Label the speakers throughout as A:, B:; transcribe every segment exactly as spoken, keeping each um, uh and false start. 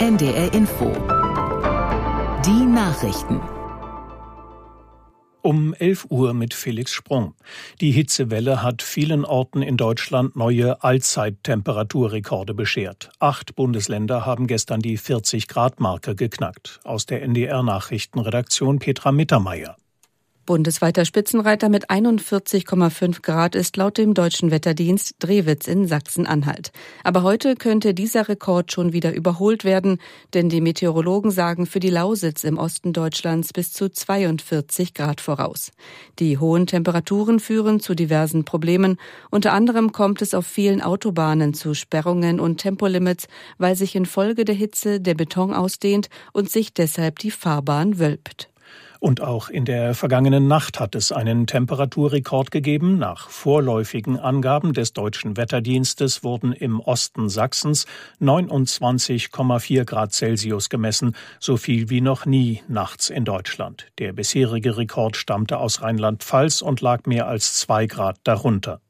A: N D R Info. Die Nachrichten.
B: Um elf Uhr mit Felix Sprung. Die Hitzewelle hat vielen Orten in Deutschland neue Allzeittemperaturrekorde beschert. Acht Bundesländer haben gestern die vierzig-Grad-Marke geknackt. Aus der N D R-Nachrichtenredaktion Petra Mittermeier.
C: Bundesweiter Spitzenreiter mit einundvierzig Komma fünf Grad ist laut dem deutschen Wetterdienst Drewitz in Sachsen-Anhalt. Aber heute könnte dieser Rekord schon wieder überholt werden, denn die Meteorologen sagen für die Lausitz im Osten Deutschlands bis zu zweiundvierzig Grad voraus. Die hohen Temperaturen führen zu diversen Problemen. Unter anderem kommt es auf vielen Autobahnen zu Sperrungen und Tempolimits, weil sich infolge der Hitze der Beton ausdehnt und sich deshalb die Fahrbahn wölbt.
B: Und auch in der vergangenen Nacht hat es einen Temperaturrekord gegeben. Nach vorläufigen Angaben des deutschen Wetterdienstes wurden im Osten Sachsens neunundzwanzig Komma vier Grad Celsius gemessen, so viel wie noch nie nachts in Deutschland. Der bisherige Rekord stammte aus Rheinland-Pfalz und lag mehr als zwei Grad darunter.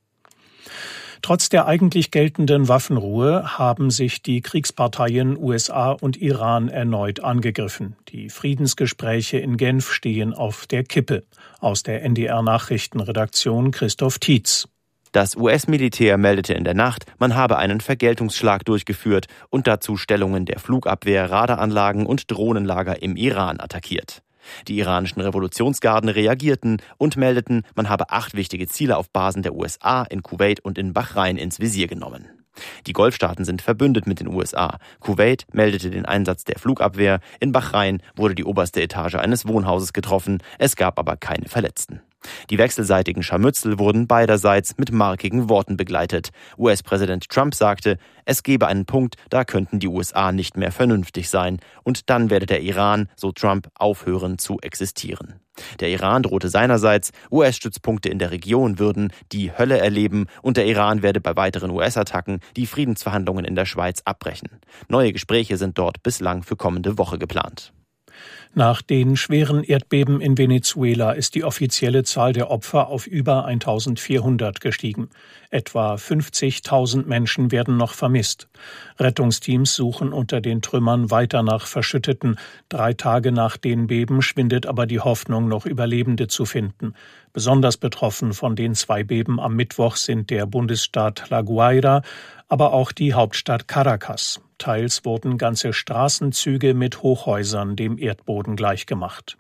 B: Trotz der eigentlich geltenden Waffenruhe haben sich die Kriegsparteien U S A und Iran erneut angegriffen. Die Friedensgespräche in Genf stehen auf der Kippe. Aus der N D R-Nachrichtenredaktion Christoph Tietz.
D: Das U S-Militär meldete in der Nacht, man habe einen Vergeltungsschlag durchgeführt und dazu Stellungen der Flugabwehr, Radaranlagen und Drohnenlager im Iran attackiert. Die iranischen Revolutionsgarden reagierten und meldeten, man habe acht wichtige Ziele auf Basen der U S A in Kuwait und in Bahrain ins Visier genommen. Die Golfstaaten sind verbündet mit den U S A. Kuwait meldete den Einsatz der Flugabwehr. In Bahrain wurde die oberste Etage eines Wohnhauses getroffen. Es gab aber keine Verletzten. Die wechselseitigen Scharmützel wurden beiderseits mit markigen Worten begleitet. U S-Präsident Trump sagte, es gebe einen Punkt, da könnten die U S A nicht mehr vernünftig sein. Und dann werde der Iran, so Trump, aufhören zu existieren. Der Iran drohte seinerseits, U S-Stützpunkte in der Region würden die Hölle erleben und der Iran werde bei weiteren U S-Attacken die Friedensverhandlungen in der Schweiz abbrechen. Neue Gespräche sind dort bislang für kommende Woche geplant.
B: Nach den schweren Erdbeben in Venezuela ist die offizielle Zahl der Opfer auf über eintausendvierhundert gestiegen. Etwa fünfzigtausend Menschen werden noch vermisst. Rettungsteams suchen unter den Trümmern weiter nach Verschütteten. Drei Tage nach den Beben schwindet aber die Hoffnung, noch Überlebende zu finden. Besonders betroffen von den zwei Beben am Mittwoch sind der Bundesstaat La Guaira, aber auch die Hauptstadt Caracas. Teils wurden ganze Straßenzüge mit Hochhäusern dem Erdboden gleichgemacht.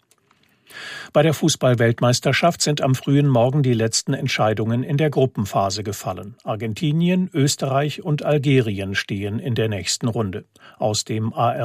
B: Bei der Fußball-Weltmeisterschaft sind am frühen Morgen die letzten Entscheidungen in der Gruppenphase gefallen. Argentinien, Österreich und Algerien stehen in der nächsten Runde. Aus dem A R